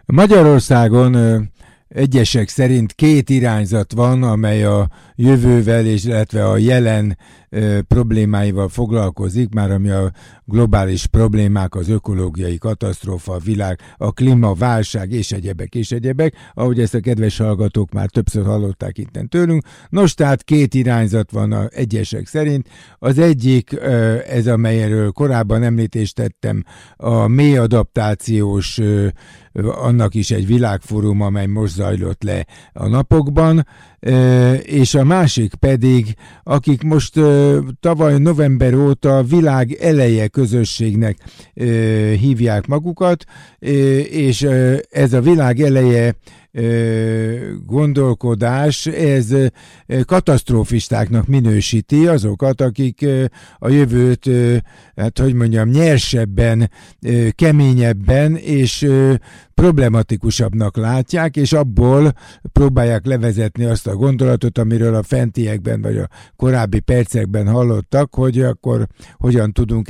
Magyarországon egyesek szerint két irányzat van, amely a jövővel, illetve a jelen problémáival foglalkozik, már ami a globális problémák, az ökológiai katasztrófa, a világ, a klímaválság és egyebek, ahogy ezt a kedves hallgatók már többször hallották itten tőlünk. Nos, tehát két irányzat van a egyesek szerint. Az egyik, ez amelyről korábban említést tettem, a mély adaptációs, annak is egy világfórum, amely most zajlott le a napokban, és a másik pedig, akik most tavaly november óta világ eleje közösségnek hívják magukat, és ez a világ eleje gondolkodás, ez katasztrófistáknak minősíti azokat, akik a jövőt, hát hogy mondjam, nyersebben, keményebben és problematikusabbnak látják, és abból próbálják levezetni azt a gondolatot, amiről a fentiekben vagy a korábbi percekben hallottak, hogy akkor hogyan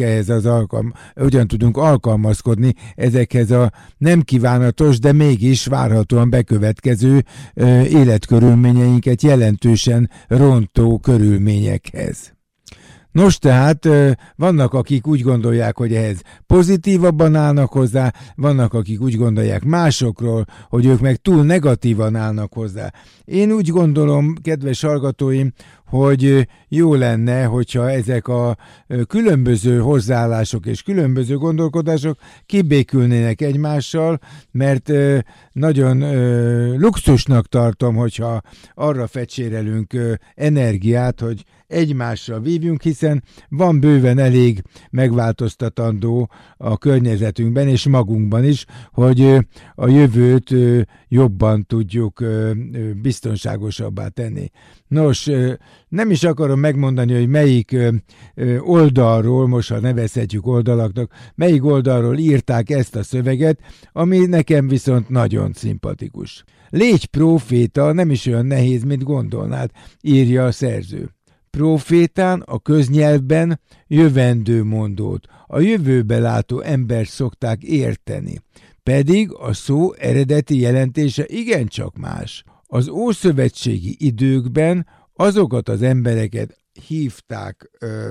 tudunk alkalmazkodni ezekhez a nem kívánatos, de mégis várhatóan bekövetkező életkörülményeinket jelentősen rontó körülményekhez. Nos, tehát vannak, akik úgy gondolják, hogy ehhez pozitívabban állnak hozzá, vannak, akik úgy gondolják másokról, hogy ők meg túl negatívan állnak hozzá. Én úgy gondolom, kedves hallgatóim, hogy jó lenne, hogyha ezek a különböző hozzáállások és különböző gondolkodások kibékülnének egymással, mert nagyon luxusnak tartom, hogyha arra fecsérelünk energiát, hogy egymásra vívjunk, hiszen van bőven elég megváltoztatandó a környezetünkben és magunkban is, hogy a jövőt jobban tudjuk biztonságosabbá tenni. Nos, nem is akarom megmondani, hogy melyik oldalról, most ha nevezhetjük oldalaknak, melyik oldalról írták ezt a szöveget, ami nekem viszont nagyon szimpatikus. Légy próféta, nem is olyan nehéz, mint gondolnád, írja a szerző. Prófétán a köznyelvben jövendőmondót, a jövőbe látó embert szokták érteni, pedig a szó eredeti jelentése igencsak más. Az ószövetségi időkben azokat az embereket hívták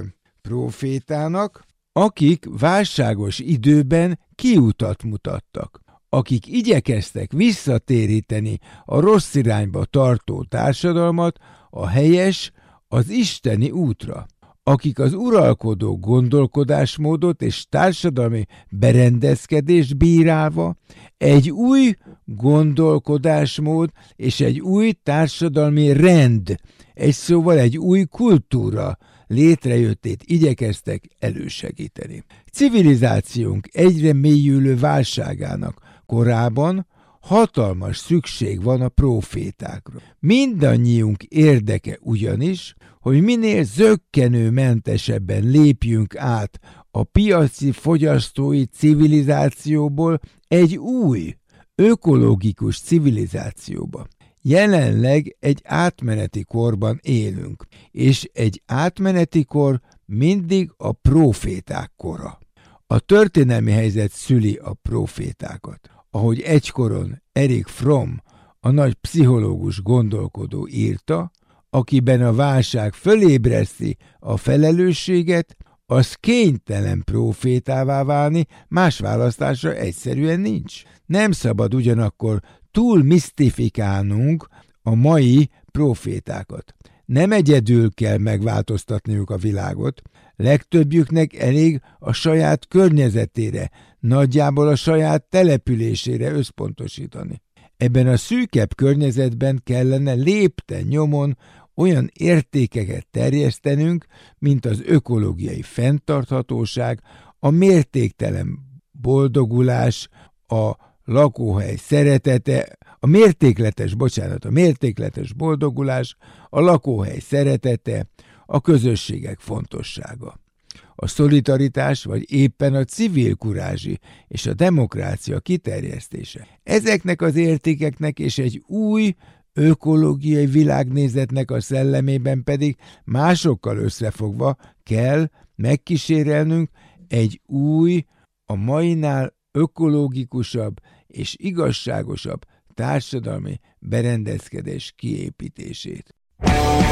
prófétának, akik válságos időben kiutat mutattak, akik igyekeztek visszatéríteni a rossz irányba tartó társadalmat a helyes, az isteni útra, akik az uralkodó gondolkodásmódot és társadalmi berendezkedést bírálva egy új gondolkodásmód és egy új társadalmi rend, egy szóval egy új kultúra létrejöttét igyekeztek elősegíteni. Civilizációnk egyre mélyülő válságának korában hatalmas szükség van a prófétákra. Mindannyiunk érdeke ugyanis, hogy minél zökkenőmentesebben lépjünk át a piaci fogyasztói civilizációból egy új, ökológikus civilizációba. Jelenleg egy átmeneti korban élünk, és egy átmeneti kor mindig a próféták kora. A történelmi helyzet szüli a prófétákat. Ahogy egykoron Erich Fromm, a nagy pszichológus gondolkodó írta, akiben a válság fölébreszti a felelősséget, az kénytelen prófétává válni, más választásra egyszerűen nincs. Nem szabad ugyanakkor túl misztifikálnunk a mai prófétákat. Nem egyedül kell megváltoztatniuk a világot, legtöbbjüknek elég a saját környezetére, nagyjából a saját településére összpontosítani. Ebben a szűkebb környezetben kellene lépten nyomon olyan értékeket terjesztenünk, mint az ökológiai fenntarthatóság, a mértéktelen boldogulás, a lakóhely szeretete, a mértékletes boldogulás, a lakóhely szeretete, a közösségek fontossága. A szolidaritás vagy éppen a civil kurázsi és a demokrácia kiterjesztése. Ezeknek az értékeknek és egy új ökológiai világnézetnek a szellemében pedig másokkal összefogva kell megkísérelnünk egy új, a mainál ökológikusabb és igazságosabb társadalmi berendezkedés kiépítését.